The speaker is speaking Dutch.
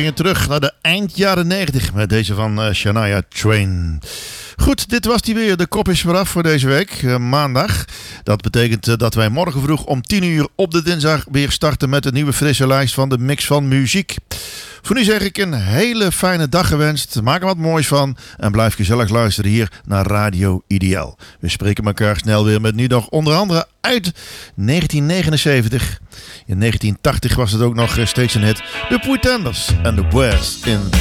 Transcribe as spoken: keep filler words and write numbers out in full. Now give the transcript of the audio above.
gingen terug naar de eind jaren negentig met deze van uh, Shania Twain. Goed, dit was die weer. De kop is weer af voor deze week, uh, maandag. Dat betekent uh, dat wij morgen vroeg om tien uur op de dinsdag weer starten met een nieuwe frisse lijst van de mix van muziek. Voor nu zeg ik een hele fijne dag gewenst. Maak er wat moois van en blijf gezellig luisteren hier naar Radio Ideaal. We spreken elkaar snel weer met nu nog onder andere uit negentien negenenzeventig. In negentien tachtig was het ook nog steeds een hit. The Pretenders and the Boys in